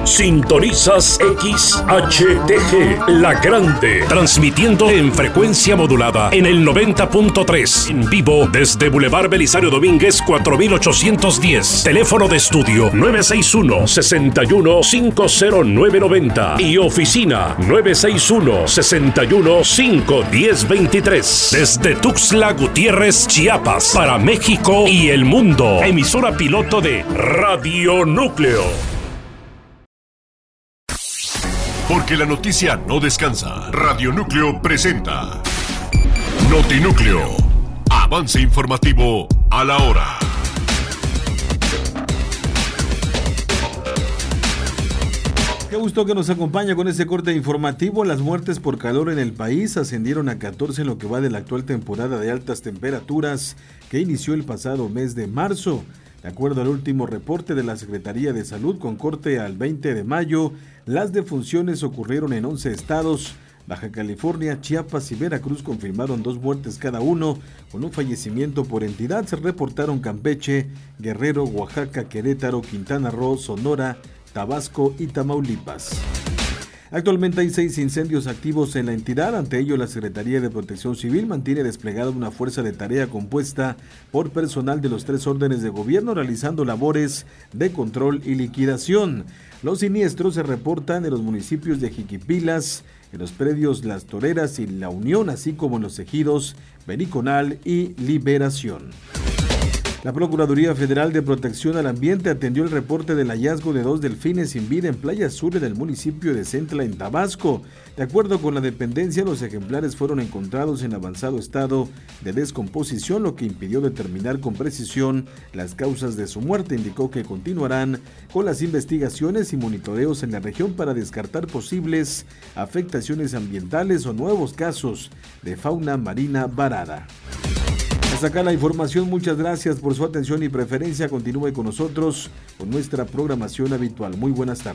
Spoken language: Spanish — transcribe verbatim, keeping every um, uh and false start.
Sintonizas X H T G, La Grande, transmitiendo en frecuencia modulada en el noventa punto tres, en vivo desde Boulevard Belisario Domínguez cuatro mil ochocientos diez. Teléfono de estudio nueve seis uno, seis uno cinco cero nueve nueve cero y oficina nueve seis uno, seis uno cinco uno cero dos tres. Desde Tuxtla Gutiérrez, Chiapas, para México y el mundo. Emisora piloto de Radio Núcleo. Porque la noticia no descansa. Radio Núcleo presenta Notinúcleo. Avance informativo a la hora. Qué gusto que nos acompaña con este corte informativo. Las muertes por calor en el país ascendieron a catorce en lo que va de la actual temporada de altas temperaturas que inició el pasado mes de marzo. De acuerdo al último reporte de la Secretaría de Salud, con corte al veinte de mayo, las defunciones ocurrieron en once estados. Baja California, Chiapas y Veracruz confirmaron dos muertes cada uno, con un fallecimiento por entidad. Se reportaron Campeche, Guerrero, Oaxaca, Querétaro, Quintana Roo, Sonora, Tabasco y Tamaulipas. Actualmente hay seis incendios activos en la entidad. Ante ello, la Secretaría de Protección Civil mantiene desplegada una fuerza de tarea compuesta por personal de los tres órdenes de gobierno realizando labores de control y liquidación. Los siniestros se reportan en los municipios de Jiquipilas, en los predios Las Toreras y La Unión, así como en los ejidos Beniconal y Liberación. La Procuraduría Federal de Protección al Ambiente atendió el reporte del hallazgo de dos delfines sin vida en Playa Sur del municipio de Centla, en Tabasco. De acuerdo con la dependencia, los ejemplares fueron encontrados en avanzado estado de descomposición, lo que impidió determinar con precisión las causas de su muerte. Indicó que continuarán con las investigaciones y monitoreos en la región para descartar posibles afectaciones ambientales o nuevos casos de fauna marina varada. Hasta acá la información, muchas gracias por su atención y preferencia. Continúe con nosotros con nuestra programación habitual. Muy buenas tardes.